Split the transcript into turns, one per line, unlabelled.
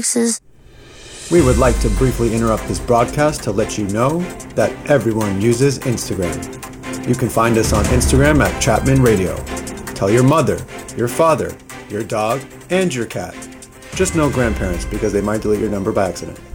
voices.
We would like to briefly interrupt this broadcast to let you know that everyone uses Instagram. You can find us on Instagram at Chapman Radio. Tell your mother, your father, your dog, and your cat. Just no grandparents because they might delete your number by accident.